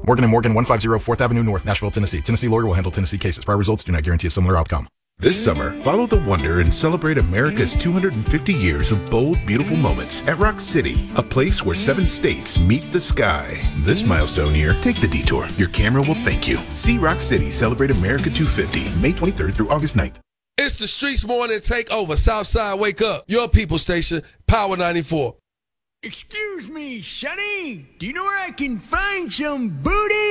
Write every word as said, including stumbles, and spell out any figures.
Morgan and Morgan, one fifty fourth Avenue North, Nashville, Tennessee. Tennessee lawyer will handle Tennessee cases. Prior results do not guarantee a similar outcome. This summer, follow the wonder and celebrate America's two hundred fifty years of bold, beautiful moments at Rock City, a place where seven states meet the sky. This milestone year, take the detour. Your camera will thank you. See Rock City celebrate America two fifty, May twenty-third through August ninth. It's the Streets Morning Takeover. Southside, wake up. Your people station, Power ninety-four. Excuse me, Sonny. Do you know where I can find some booty?